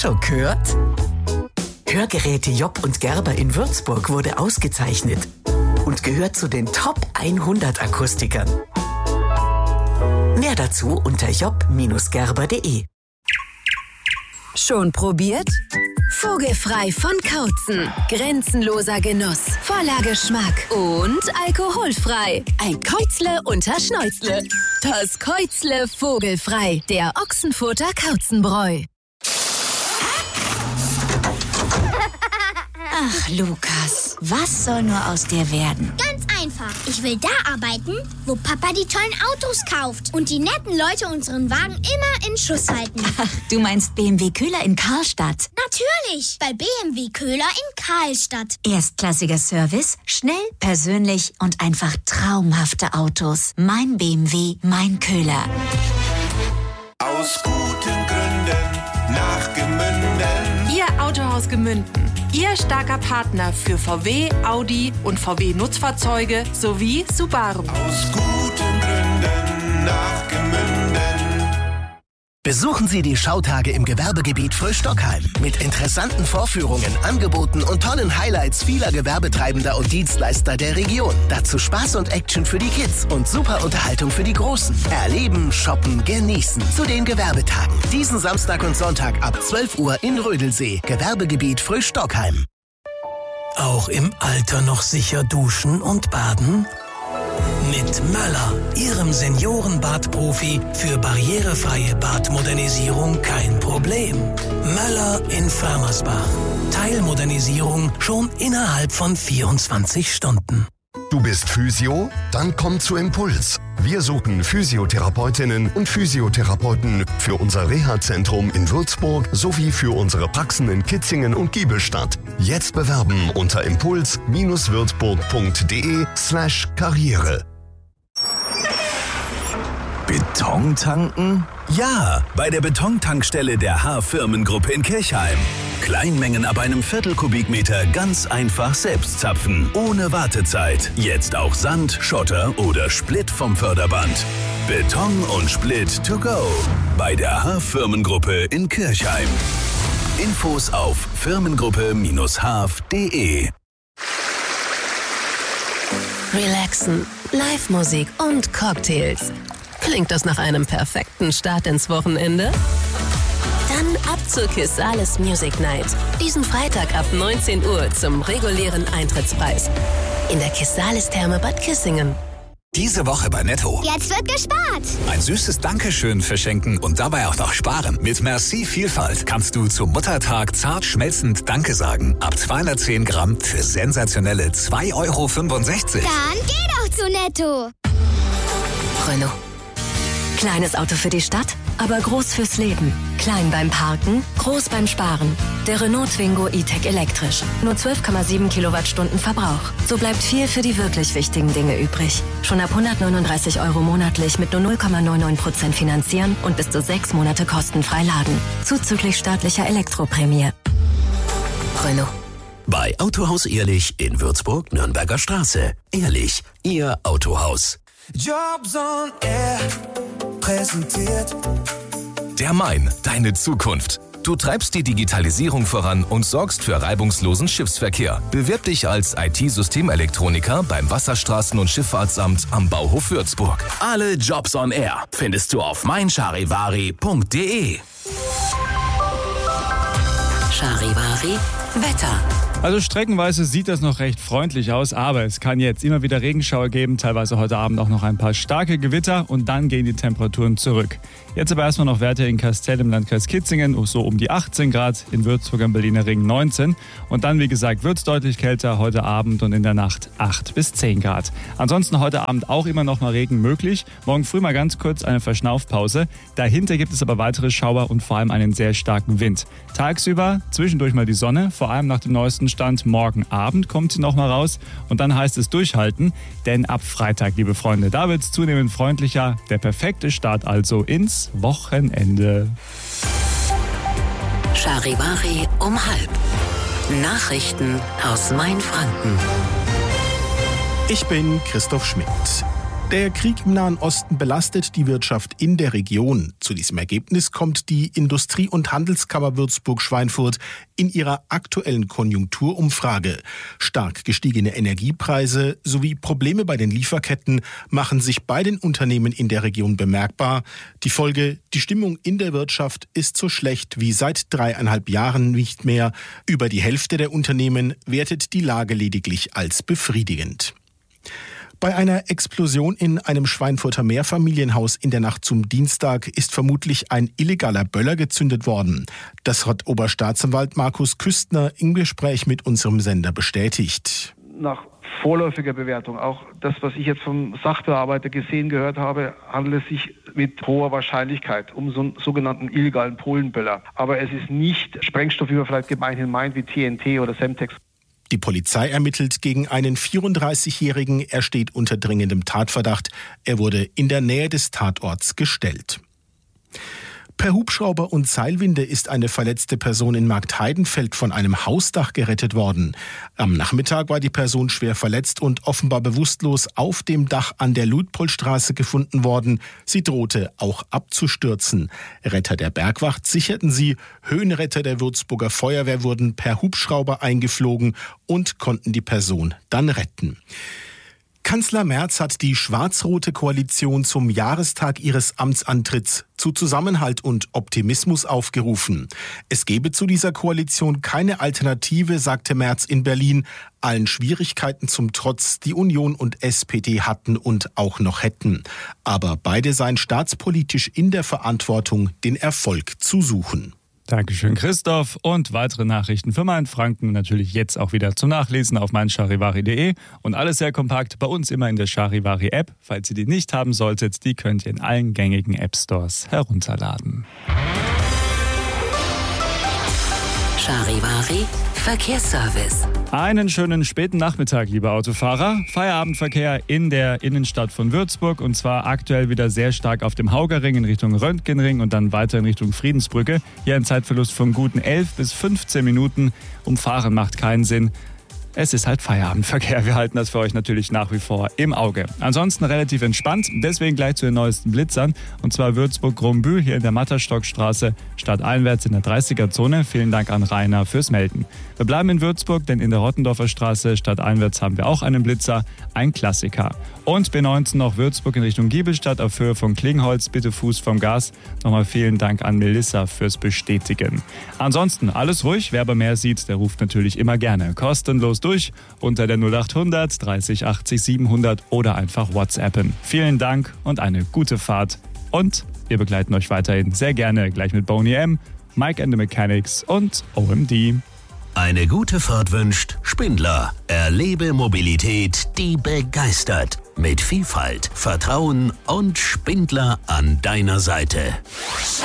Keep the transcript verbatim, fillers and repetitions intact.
schon gehört? Hörgeräte Job und Gerber in Würzburg wurde ausgezeichnet und gehört zu den Top hundert Akustikern. Mehr dazu unter job Bindestrich gerber punkt de. Schon probiert? Vogelfrei von Kautzen. Grenzenloser Genuss, voller Geschmack und alkoholfrei. Ein Käuzle unter Schnäuzle. Das Käuzle Vogelfrei, der Ochsenfurter Kautzenbräu. Ach, Lukas, was soll nur aus dir werden? Ganz einfach. Ich will da arbeiten, wo Papa die tollen Autos kauft und die netten Leute unseren Wagen immer in Schuss halten. Ach, du meinst B M W Köhler in Karlstadt? Natürlich, bei B M W Köhler in Karlstadt. Erstklassiger Service, schnell, persönlich und einfach traumhafte Autos. Mein B M W, mein Köhler. Aus guten Gründen nach Gemünden. Ihr Autohaus Gemünden. Ihr starker Partner für V W, Audi und V W-Nutzfahrzeuge sowie Subaru. Aus guten Gründen nach Gemünden. Besuchen Sie die Schautage im Gewerbegebiet Frösch-Stockheim mit interessanten Vorführungen, Angeboten und tollen Highlights vieler Gewerbetreibender und Dienstleister der Region. Dazu Spaß und Action für die Kids und super Unterhaltung für die Großen. Erleben, shoppen, genießen zu den Gewerbetagen. Diesen Samstag und Sonntag ab zwölf Uhr in Rödelsee. Gewerbegebiet Frösch-Stockheim. Auch im Alter noch sicher duschen und baden? Mit Möller, Ihrem Seniorenbadprofi, für barrierefreie Badmodernisierung kein Problem. Möller in Farmersbach. Teilmodernisierung schon innerhalb von vierundzwanzig Stunden. Du bist Physio? Dann komm zu Impuls. Wir suchen Physiotherapeutinnen und Physiotherapeuten für unser Reha-Zentrum in Würzburg sowie für unsere Praxen in Kitzingen und Giebelstadt. Jetzt bewerben unter impuls Bindestrich würzburg punkt de slash karriere. Beton tanken? Ja, bei der Betontankstelle der H-Firmengruppe in Kirchheim. Kleinmengen ab einem Viertelkubikmeter ganz einfach selbst zapfen, ohne Wartezeit. Jetzt auch Sand, Schotter oder Split vom Förderband. Beton und Split to go. Bei der H-Firmengruppe in Kirchheim. Infos auf firmengruppe Bindestrich h f punkt de. Relaxen, Live-Musik und Cocktails. Klingt das nach einem perfekten Start ins Wochenende? Dann ab zur Kisales Music Night. Diesen Freitag ab neunzehn Uhr zum regulären Eintrittspreis. In der Kisales Therme Bad Kissingen. Diese Woche bei Netto. Jetzt wird gespart. Ein süßes Dankeschön verschenken und dabei auch noch sparen. Mit Merci Vielfalt kannst du zum Muttertag zart schmelzend Danke sagen. Ab zweihundertzehn Gramm für sensationelle zwei Euro fünfundsechzig. Dann geh doch zu Netto. Renault. Kleines Auto für die Stadt, aber groß fürs Leben. Klein beim Parken, groß beim Sparen. Der Renault Twingo E-Tech elektrisch. Nur zwölf Komma sieben Kilowattstunden Verbrauch. So bleibt viel für die wirklich wichtigen Dinge übrig. Schon ab hundertneununddreißig Euro monatlich mit nur null Komma neunundneunzig Prozent finanzieren und bis zu sechs Monate kostenfrei laden. Zuzüglich staatlicher Elektroprämie. Renault. Bei Autohaus Ehrlich in Würzburg, Nürnberger Straße. Ehrlich, Ihr Autohaus. Jobs on Air präsentiert Der Main, deine Zukunft. Du treibst die Digitalisierung voran und sorgst für reibungslosen Schiffsverkehr. Bewirb dich als I T-Systemelektroniker beim Wasserstraßen- und Schifffahrtsamt am Bauhof Würzburg. Alle Jobs on Air findest du auf mein charivari punkt de. Charivari Wetter. Also streckenweise sieht das noch recht freundlich aus, aber es kann jetzt immer wieder Regenschauer geben, teilweise heute Abend auch noch ein paar starke Gewitter und dann gehen die Temperaturen zurück. Jetzt aber erstmal noch Werte in Kastel im Landkreis Kitzingen, so um die achtzehn Grad, in Würzburg am Berliner Ring neunzehn und dann, wie gesagt, wird es deutlich kälter heute Abend und in der Nacht acht bis zehn Grad. Ansonsten heute Abend auch immer noch mal Regen möglich, morgen früh mal ganz kurz eine Verschnaufpause, dahinter gibt es aber weitere Schauer und vor allem einen sehr starken Wind. Tagsüber zwischendurch mal die Sonne, vor allem nach dem neuesten Stand morgen Abend kommt sie noch mal raus und dann heißt es durchhalten, denn ab Freitag, liebe Freunde, da wird es zunehmend freundlicher, der perfekte Start also ins Wochenende. Charivari um halb. Nachrichten aus Mainfranken. Ich bin Christoph Schmidt. Der Krieg im Nahen Osten belastet die Wirtschaft in der Region. Zu diesem Ergebnis kommt die Industrie- und Handelskammer Würzburg-Schweinfurt in ihrer aktuellen Konjunkturumfrage. Stark gestiegene Energiepreise sowie Probleme bei den Lieferketten machen sich bei den Unternehmen in der Region bemerkbar. Die Folge: Die Stimmung in der Wirtschaft ist so schlecht wie seit dreieinhalb Jahren nicht mehr. Über die Hälfte der Unternehmen wertet die Lage lediglich als befriedigend. Bei einer Explosion in einem Schweinfurter Mehrfamilienhaus in der Nacht zum Dienstag ist vermutlich ein illegaler Böller gezündet worden. Das hat Oberstaatsanwalt Markus Küstner im Gespräch mit unserem Sender bestätigt. Nach vorläufiger Bewertung, auch das, was ich jetzt vom Sachbearbeiter gesehen gehört habe, handelt es sich mit hoher Wahrscheinlichkeit um so einen sogenannten illegalen Polenböller. Aber es ist nicht Sprengstoff, wie man vielleicht gemeinhin meint, wie T N T oder Semtex. Die Polizei ermittelt gegen einen vierunddreißigjährigen. Er steht unter dringendem Tatverdacht. Er wurde in der Nähe des Tatorts gestellt. Per Hubschrauber und Seilwinde ist eine verletzte Person in Marktheidenfeld von einem Hausdach gerettet worden. Am Nachmittag war die Person schwer verletzt und offenbar bewusstlos auf dem Dach an der Luitpoldstraße gefunden worden. Sie drohte auch abzustürzen. Retter der Bergwacht sicherten sie. Höhenretter der Würzburger Feuerwehr wurden per Hubschrauber eingeflogen und konnten die Person dann retten. Kanzler Merz hat die schwarz-rote Koalition zum Jahrestag ihres Amtsantritts zu Zusammenhalt und Optimismus aufgerufen. Es gebe zu dieser Koalition keine Alternative, sagte Merz in Berlin, allen Schwierigkeiten zum Trotz, die Union und S P D hatten und auch noch hätten. Aber beide seien staatspolitisch in der Verantwortung, den Erfolg zu suchen. Dankeschön, Christoph. Und weitere Nachrichten für Mainfranken natürlich jetzt auch wieder zum Nachlesen auf meincharivari punkt de. Und alles sehr kompakt bei uns immer in der Charivari-App. Falls ihr die nicht haben solltet, die könnt ihr in allen gängigen App-Stores herunterladen. Charivari Verkehrsservice. Einen schönen späten Nachmittag, liebe Autofahrer. Feierabendverkehr in der Innenstadt von Würzburg und zwar aktuell wieder sehr stark auf dem Haugerring in Richtung Röntgenring und dann weiter in Richtung Friedensbrücke. Hier ein Zeitverlust von guten elf bis fünfzehn Minuten. Umfahren macht keinen Sinn. Es ist halt Feierabendverkehr. Wir halten das für euch natürlich nach wie vor im Auge. Ansonsten relativ entspannt, deswegen gleich zu den neuesten Blitzern. Und zwar Würzburg-Grombühl hier in der Matterstockstraße, stadteinwärts in der dreißiger-Zone. Vielen Dank an Rainer fürs Melden. Wir bleiben in Würzburg, denn in der Rottendorfer Straße, stadteinwärts, haben wir auch einen Blitzer, ein Klassiker. Und B neunzehn noch Würzburg in Richtung Giebelstadt auf Höhe von Klingholz, bitte Fuß vom Gas. Nochmal vielen Dank an Melissa fürs Bestätigen. Ansonsten alles ruhig, wer aber mehr sieht, der ruft natürlich immer gerne kostenlos durch unter der null achthundert dreißig achtzig siebenhundert oder einfach WhatsAppen. Vielen Dank und eine gute Fahrt. Und wir begleiten euch weiterhin sehr gerne gleich mit Boney M, Mike and the Mechanics und O M D. Eine gute Fahrt wünscht Spindler. Erlebe Mobilität, die begeistert. Mit Vielfalt, Vertrauen und Spindler an deiner Seite.